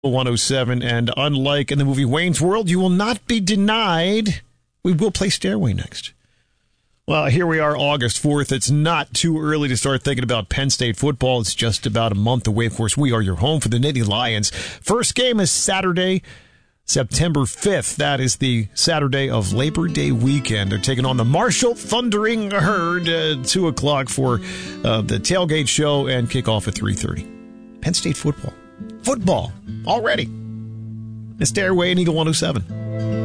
107, and unlike in the movie Wayne's World, you will not be denied. We will play Stairway next. Well, here we are, August 4th. It's not too early to start thinking about Penn State football. It's just about a month away. Of course, we are your home for the Nittany Lions. First game is Saturday, September 5th. That is the Saturday of Labor Day weekend. They're taking on the Marshall Thundering Herd at 2 o'clock for the tailgate show and kickoff at 3:30. Penn State football. Football already. The Stairway and Eagle 107.